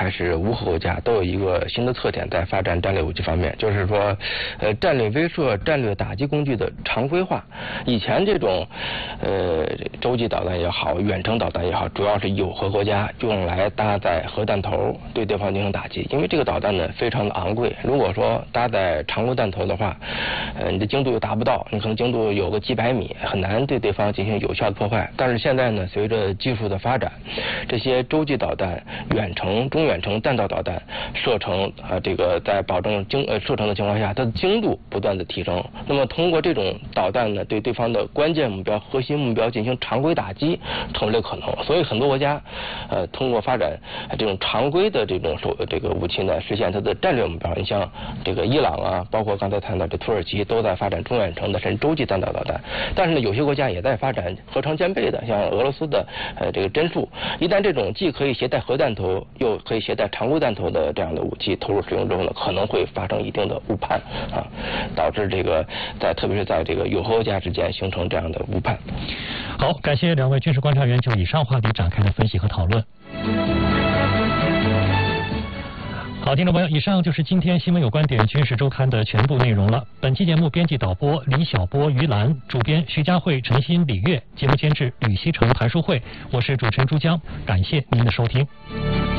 还是无核国家，都有一个新的特点，在发展战略武器方面，就是说，战略威慑、战略打击工具的常规化。以前这种洲际导弹也好，远程导弹也好，主要是有核国家用来搭载核弹头对对方进行打击，因为这个导弹呢非常的昂贵，如果说搭载常规弹头的话，你的精度又达不到，你可能精度有个几百米，很难对对方进行有效的破坏。但是现在呢，随着技术的发展，这些洲际导弹、远程、中远程弹道导弹射程这个在保证射程的情况下，它的精度不断的提升。那么通过这种导弹呢，对对方的关键目标、核心目标进行常规打击，成为了可能。所以很多国家通过发展这种常规的这种武器呢，实现它的战略目标。你像这个伊朗啊，包括刚才谈到的土耳其，都在发展中远程的甚至洲际弹道导弹。但是呢，有些国家也在发展核常兼备的，像俄罗斯的这个针数。一旦这种既可以携带核弹头，又可以携带常规弹头的这样的武器投入使用之后呢，可能会发生一定的误判啊，导致这个特别是在这个有核国家之间形成这样的误判。 好，感谢两位军事观察员就以上话题展开的分析和讨论。好，听众朋友，以上就是今天新闻有观点军事周刊的全部内容了。本期节目编辑导播李晓波、于兰，主编徐佳慧、陈鑫、李月，节目监制吕希成、谭淑慧，我是主持人朱江，感谢您的收听。